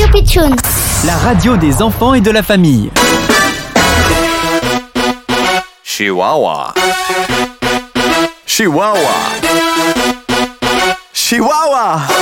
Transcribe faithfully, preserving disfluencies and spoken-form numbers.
Pitchoun, la radio des enfants et de la famille. Chihuahua. Chihuahua. Chihuahua.